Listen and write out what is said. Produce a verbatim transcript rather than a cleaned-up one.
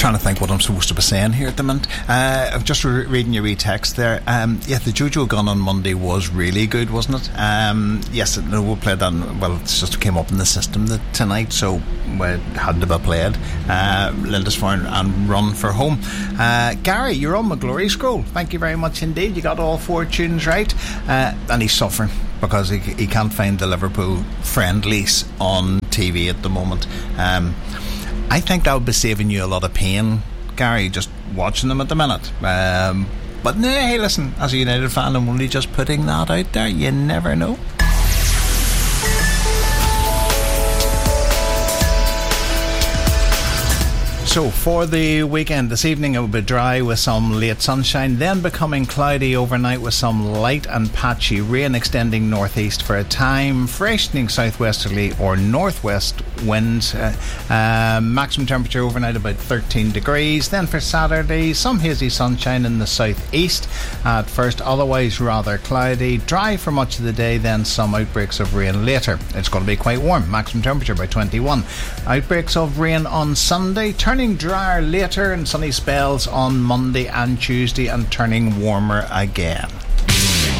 trying to think what I'm supposed to be saying here at the minute. Uh, I'm just re- reading your wee text there. Um, yeah, the Jojo gun on Monday was really good, wasn't it? Um, yes, no, we played that. Well, it just came up in the system that tonight, so we had to be played. Uh, Lindisfarne and Run for Home. Uh, Gary, you're on my glory scroll. Thank you very much indeed. You got all four tunes right. Uh, and he's suffering because he, he can't find the Liverpool friendlies on T V at the moment. Um, I think that would be saving you a lot of pain, Gary, just watching them at the minute. Um, but no, hey, listen, as a United fan, I'm only just putting that out there. You never know. So for the weekend this evening, it will be dry with some late sunshine, then becoming cloudy overnight with some light and patchy rain extending northeast for a time, freshening southwesterly or northwest winds. Uh, uh, maximum temperature overnight about thirteen degrees. Then for Saturday, some hazy sunshine in the southeast at first, otherwise rather cloudy, dry for much of the day, then some outbreaks of rain later. It's going to be quite warm, maximum temperature by twenty-one. Outbreaks of rain on Sunday, turning drier later and sunny spells on Monday and Tuesday, and turning warmer again.